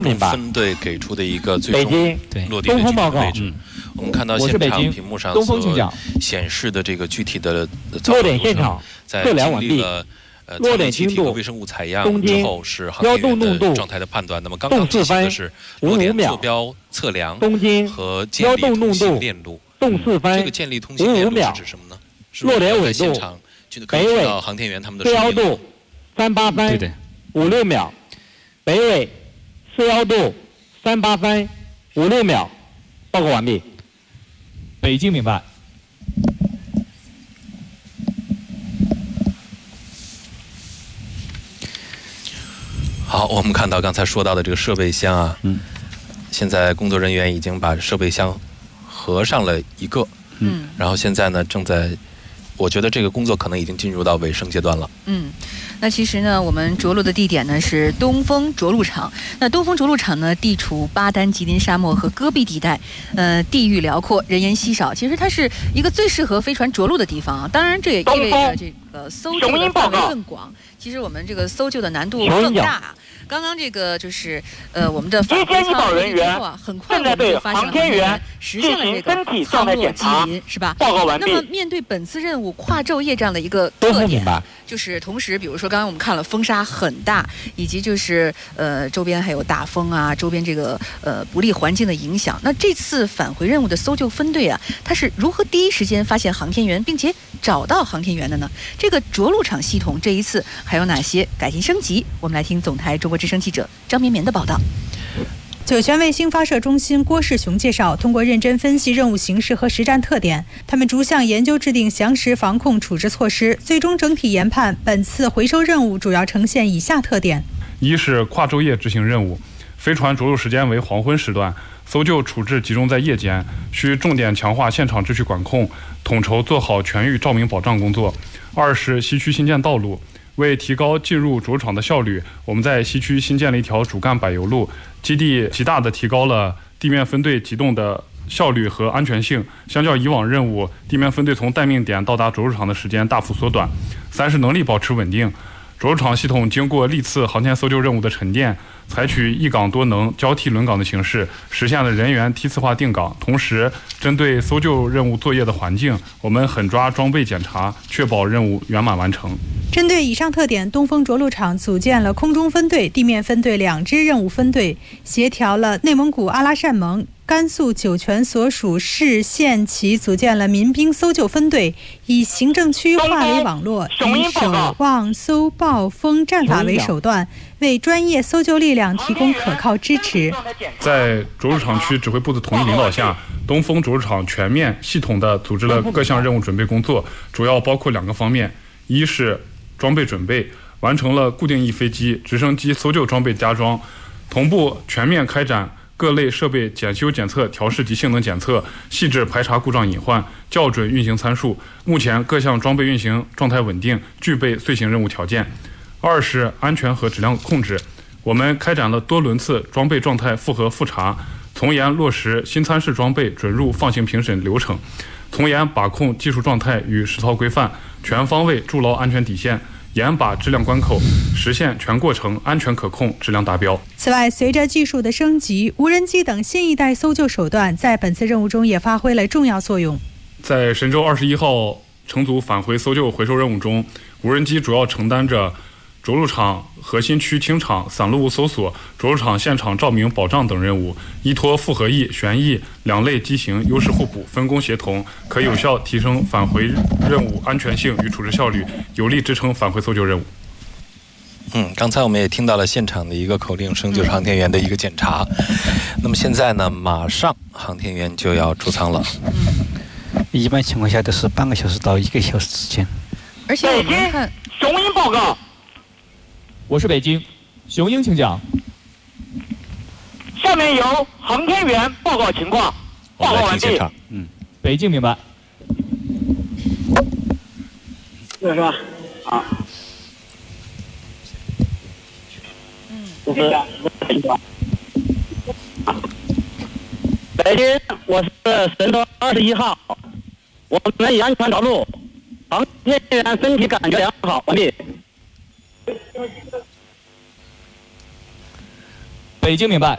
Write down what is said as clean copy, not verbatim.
分队给出的一个最终落地的具体位置。我们看到现场屏幕上所显示的这个具体的落点现场在经历了落点气体和微生物采样之后，是航天员的状态的判断。那么刚刚进行的是落点坐标测量和建立通信链路。这个建立通信链路是指什么呢？ 落点纬度可以知道航天员他们的 412度383，对对，56秒，北纬412度383，56秒，报告完毕。 北京明白。 好，我们看到刚才说到的这个设备箱啊，现在工作人员已经把设备箱合上了一个，然后现在呢正在，我觉得这个工作可能已经进入到尾声阶段了。 那其实呢，我们着陆的地点呢是东风着陆场。那东风着陆场呢，地处巴丹吉林沙漠和戈壁地带，地域辽阔，人烟稀少。其实它是一个最适合飞船着陆的地方啊。当然，这也意味着这个搜救的范围更广。其实我们这个搜救的难度更大。刚刚这个就是我们的返回舱人员很快我们就发现了航天员实现了这个舱落机临，是吧？ 报告完毕。 那么面对本次任务跨昼夜这样的一个特点，就是同时，比如说刚刚我们看了风沙很大，以及就是周边还有大风啊，周边这个不利环境的影响。那这次返回任务的搜救分队啊，它是如何第一时间发现航天员，并且找到航天员的呢？这个着陆场系统这一次还有哪些改进升级？我们来听总台中国之声记者张绵绵的报道。 酒泉卫星发射中心郭世雄介绍，通过认真分析任务形势和实战特点，他们逐项研究制定详实防控处置措施，最终整体研判本次回收任务主要呈现以下特点： 一是跨昼夜执行任务，飞船着陆时间为黄昏时段，搜救处置集中在夜间，需重点强化现场秩序管控，统筹做好全域照明保障工作。二是西区新建道路，为提高进入着陆场的效率，我们在西区新建了一条主干柏油路，基地极大地提高了地面分队机动的效率和安全性。相较以往任务，地面分队从待命点到达着陆场的时间大幅缩短。三是能力保持稳定，着陆场系统经过历次航天搜救任务的沉淀，采取一岗多能、交替轮岗的形式，实现了人员梯次化定岗。同时，针对搜救任务作业的环境，我们狠抓装备检查，确保任务圆满完成。 针对以上特点，东风着陆场组建了空中分队、地面分队2支任务分队，协调了内蒙古阿拉善盟、甘肃酒泉所属市县旗组建了民兵搜救分队，以行政区划为网络，以守望搜报封战法为手段，为专业搜救力量提供可靠支持。 在着陆场区指挥部的统一领导下，东风着陆场全面系统地组织了各项任务准备工作，主要包括2个方面：一是装备准备，完成了固定翼飞机、直升机搜救装备加装，同步全面开展各类设备检修检测、调试及性能检测，细致排查故障隐患，校准运行参数。目前各项装备运行状态稳定，具备遂行任务条件。二是安全和质量控制，我们开展了多轮次装备状态复核复查，从严落实新参试装备准入放行评审流程，从严把控技术状态与实操规范，全方位筑牢安全底线，严把质量关口，实现全过程安全可控、质量达标。 此外，随着技术的升级，无人机等新一代搜救手段在本次任务中也发挥了重要作用。 在神舟21号乘组返回搜救回收任务中，无人机主要承担着着陆场核心区清场、散落物搜索、着陆场现场照明保障等任务，依托复合翼、旋翼2类机型优势互补、分工协同，可有效提升返回任务安全性与处置效率，有力支撑返回搜救任务。 刚才我们也听到了现场的一个口令声，就是航天员的一个检查。那么现在呢，马上航天员就要出舱了。 一般情况下都是半个小时到1个小时之间。 而且我们看雄鹰报告。 我是北京，雄鹰请讲。 下面由航天员报告情况。报告完毕。 北京明白。 这是吧？啊。北京，我是神舟21号，我们已安全着陆，航天员身体感觉良好，完毕。 北京明白。